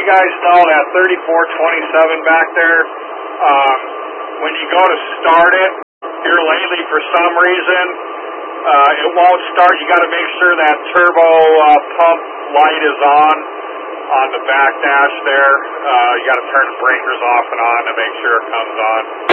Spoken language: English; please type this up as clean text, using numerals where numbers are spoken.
you guys know that 3427 back there, when you go to start it, here lately for some reason, it won't start. You got to make sure that turbo pump light is on the back dash there. You got to turn the breakers off and on to make sure it comes on.